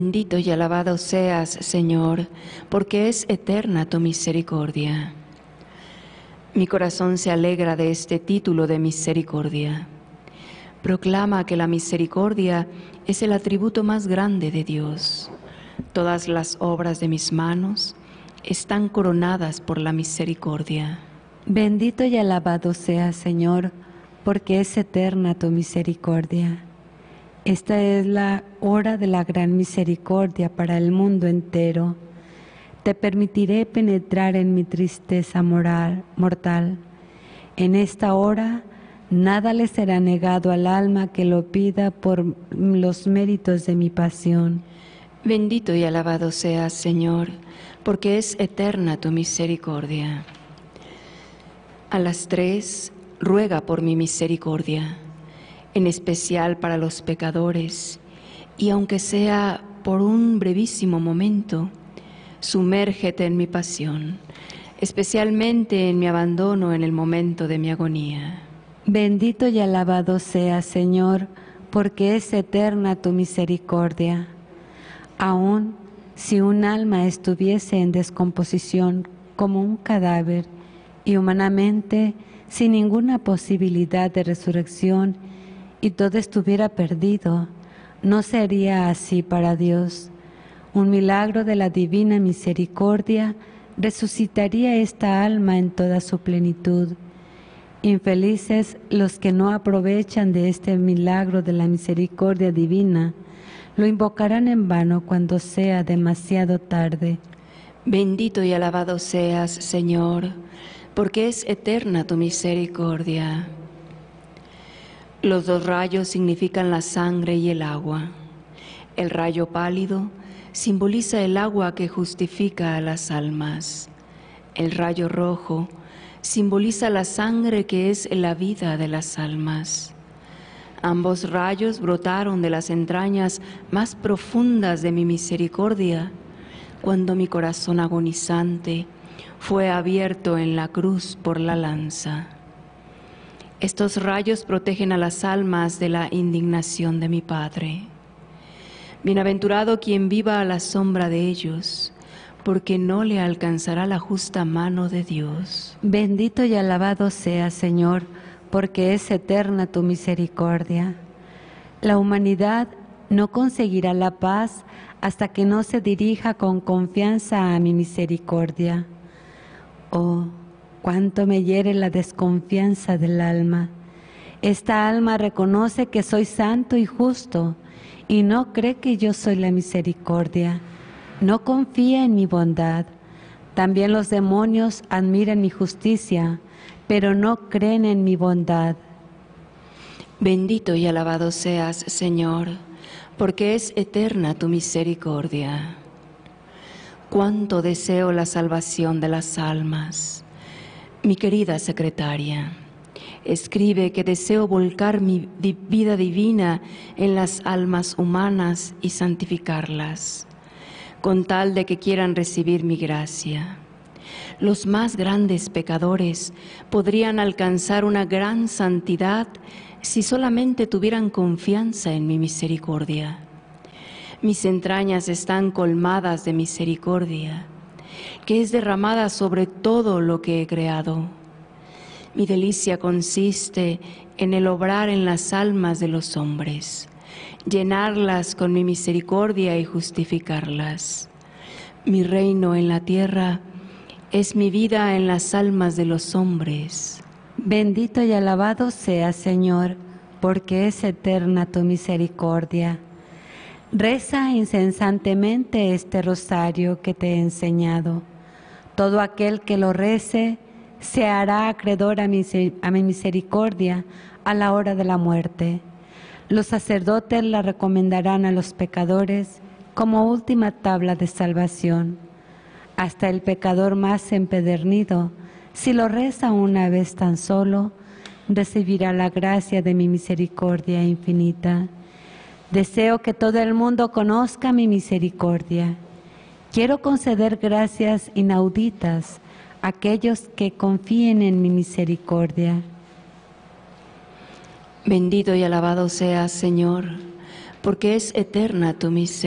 Bendito y alabado seas, Señor, porque es eterna tu misericordia. Mi corazón se alegra de este título de misericordia. Proclama que la misericordia es el atributo más grande de Dios. Todas las obras de mis manos están coronadas por la misericordia. Bendito y alabado seas, Señor, porque es eterna tu misericordia. Esta es la hora de la gran misericordia para el mundo entero. Te permitiré penetrar en mi tristeza mortal. En esta hora nada le será negado al alma que lo pida por los méritos de mi pasión. Bendito y alabado seas, Señor, porque es eterna tu misericordia. A las 3, ruega por mi misericordia, en especial para los pecadores, y aunque sea por un brevísimo momento, sumérgete en mi pasión, especialmente en mi abandono en el momento de mi agonía. Bendito y alabado seas, Señor, porque es eterna tu misericordia. Aun si un alma estuviese en descomposición como un cadáver y humanamente sin ninguna posibilidad de resurrección y todo estuviera perdido, no sería así para Dios. Un milagro de la divina misericordia resucitaría esta alma en toda su plenitud. Infelices los que no aprovechan de este milagro de la misericordia divina, lo invocarán en vano cuando sea demasiado tarde. Bendito y alabado seas, Señor, porque es eterna tu misericordia. Los 2 rayos significan la sangre y el agua. El rayo pálido simboliza el agua que justifica a las almas. El rayo rojo simboliza la sangre que es la vida de las almas. Ambos rayos brotaron de las entrañas más profundas de mi misericordia, cuando mi corazón agonizante fue abierto en la cruz por la lanza. Estos rayos protegen a las almas de la indignación de mi Padre. Bienaventurado quien viva a la sombra de ellos, porque no le alcanzará la justa mano de Dios. Bendito y alabado seas, Señor, porque es eterna tu misericordia. La humanidad no conseguirá la paz hasta que no se dirija con confianza a mi misericordia. Oh, cuánto me hiere la desconfianza del alma. Esta alma reconoce que soy santo y justo y no cree que yo soy la misericordia. No confía en mi bondad. También los demonios admiran mi justicia, pero no creen en mi bondad. Bendito y alabado seas, Señor, porque es eterna tu misericordia. Cuánto deseo la salvación de las almas. Mi querida secretaria, escribe que deseo volcar mi vida divina en las almas humanas y santificarlas, con tal de que quieran recibir mi gracia. Los más grandes pecadores podrían alcanzar una gran santidad si solamente tuvieran confianza en mi misericordia. Mis entrañas están colmadas de misericordia, que es derramada sobre todo lo que he creado. Mi delicia consiste en el obrar en las almas de los hombres, llenarlas con mi misericordia y justificarlas. Mi reino en la tierra es mi vida en las almas de los hombres. Bendito y alabado seas, Señor, porque es eterna tu misericordia. Reza incesantemente este rosario que te he enseñado. Todo aquel que lo rece se hará acreedor a mi misericordia a la hora de la muerte. Los sacerdotes la recomendarán a los pecadores como última tabla de salvación. Hasta el pecador más empedernido, si lo reza una vez tan solo, recibirá la gracia de mi misericordia infinita. Deseo que todo el mundo conozca mi misericordia. Quiero conceder gracias inauditas a aquellos que confíen en mi misericordia. Bendito y alabado seas, Señor, porque es eterna tu misericordia.